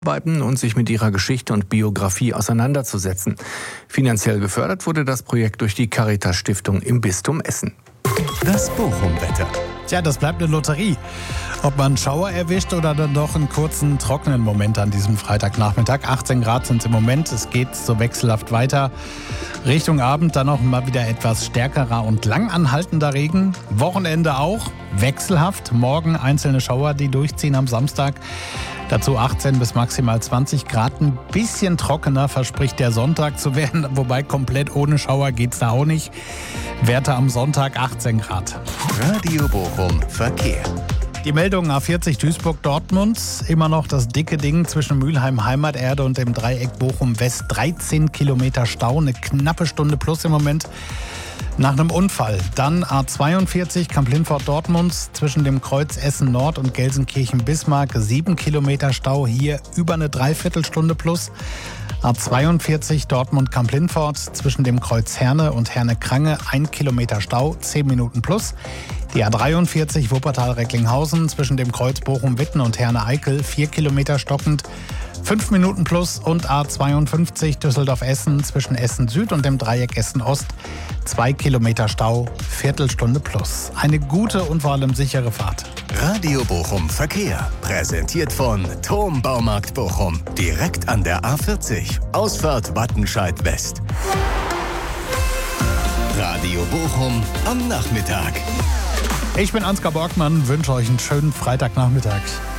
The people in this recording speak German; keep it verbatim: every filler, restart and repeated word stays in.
arbeiten und sich mit ihrer Geschichte und Biografie auseinanderzusetzen. Finanziell gefördert wurde das Projekt durch die Caritas-Stiftung im Bistum Essen. Das Bochum-Wetter. Tja, das bleibt eine Lotterie. Ob man einen Schauer erwischt oder dann doch einen kurzen, trockenen Moment an diesem Freitagnachmittag. achtzehn Grad sind es im Moment. Es geht so wechselhaft weiter. Richtung Abend dann auch mal wieder etwas stärkerer und lang anhaltender Regen. Wochenende auch wechselhaft. Morgen einzelne Schauer, die durchziehen am Samstag. Dazu achtzehn bis maximal zwanzig Grad. Ein bisschen trockener verspricht der Sonntag zu werden. Wobei komplett ohne Schauer geht's da auch nicht. Werte am Sonntag achtzehn Grad. Radio Bochum Verkehr. Die Meldung A vierzig Duisburg-Dortmund. Immer noch das dicke Ding zwischen Mülheim Heimaterde und dem Dreieck Bochum-West. dreizehn Kilometer Stau, eine knappe Stunde plus im Moment. Nach einem Unfall. Dann A zweiundvierzig Kamp-Lindfort-Dortmund zwischen dem Kreuz Essen-Nord und Gelsenkirchen-Bismarck. sieben Kilometer Stau, hier über eine Dreiviertelstunde plus. A zweiundvierzig Dortmund-Kamp-Lindfort zwischen dem Kreuz Herne und Herne-Krange. ein Kilometer Stau, zehn Minuten plus. Die A dreiundvierzig Wuppertal-Recklinghausen zwischen dem Kreuz Bochum-Witten und Herne-Eickel. vier Kilometer stockend, fünf Minuten plus. Und A zweiundfünfzig Düsseldorf-Essen zwischen Essen-Süd und dem Dreieck Essen-Ost. zwei Kilometer Stau, Viertelstunde plus. Eine gute und vor allem sichere Fahrt. Radio Bochum Verkehr. Präsentiert von Thom Baumarkt Bochum. Direkt an der A vierzig. Ausfahrt Wattenscheid West. Radio Bochum am Nachmittag. Ich bin Ansgar Borgmann, wünsche euch einen schönen Freitagnachmittag.